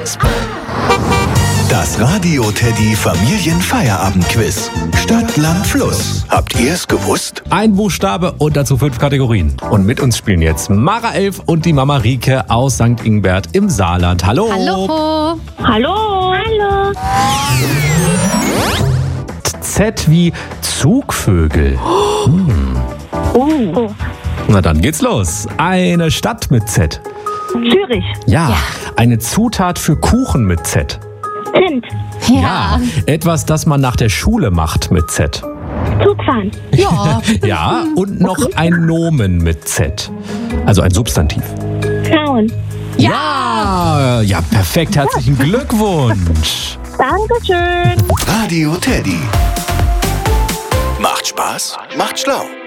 Das Radio Teddy Familienfeierabendquiz. Stadt, Land, Fluss. Habt ihr es gewusst? Ein Buchstabe und dazu 5 Kategorien. Und mit uns spielen jetzt Mara Elf und die Mama Rike aus St. Ingbert im Saarland. Hallo. Hallo. Hallo. Hallo. Z wie Zugvögel. Na dann geht's los. Eine Stadt mit Z. Zürich. Ja. Eine Zutat für Kuchen mit Z. Zimt. Ja. Etwas, das man nach der Schule macht mit Z. Zugfahren. Ja. Ja, und noch ein Nomen mit Z. Also ein Substantiv. Klauen. Ja, perfekt. Herzlichen Glückwunsch. Dankeschön. Radio Teddy. Macht Spaß, macht schlau.